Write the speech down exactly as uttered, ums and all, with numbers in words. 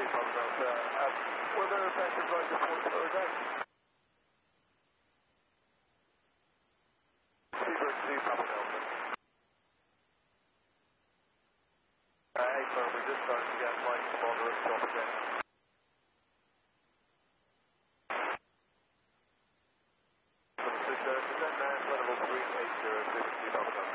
Papa Delta. Um, weather effective right report for the day. Seabird two, Papa Delta. Uh, hey, sir, we're just starting to get light to moderate drop again. So, descent now, level three eight zero six two, Papa Delta.